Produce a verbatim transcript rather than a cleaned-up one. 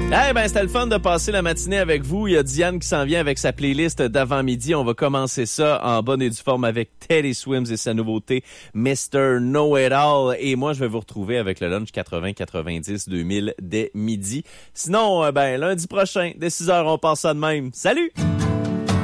Eh ben, c'était le fun de passer la matinée avec vous. Il y a Diane qui s'en vient avec sa playlist d'avant-midi. On va commencer ça en bonne et due forme avec Teddy Swims et sa nouveauté mister Know-It-All. Et moi, je vais vous retrouver avec le lunch quatre-vingts quatre-vingt-dix deux mille dès midi. Sinon, ben, lundi prochain, dès six heures, on passe ça de même. Salut!